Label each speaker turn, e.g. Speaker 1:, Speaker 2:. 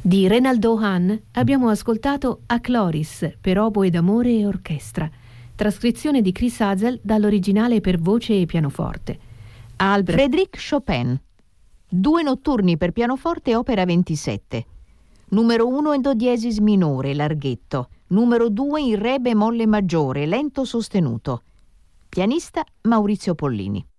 Speaker 1: Di Renaldo Hahn abbiamo ascoltato A Chloris per oboe d'amore e orchestra, trascrizione di Chris Hazel dall'originale per voce e pianoforte.
Speaker 2: Frédéric Chopin, 2 notturni per pianoforte opera 27, numero 1 in do diesis minore, larghetto, numero 2 in re bemolle maggiore, lento sostenuto. Pianista Maurizio Pollini.